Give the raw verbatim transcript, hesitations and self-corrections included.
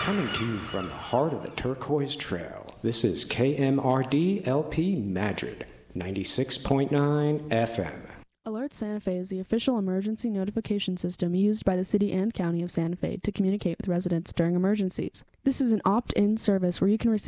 Coming to you from the heart of the Turquoise Trail, this is K M R D L P Madrid, ninety-six point nine F M. Alert Santa Fe is the official emergency notification system used by the city and county of Santa Fe to communicate with residents during emergencies. This is an opt-in service where you can receive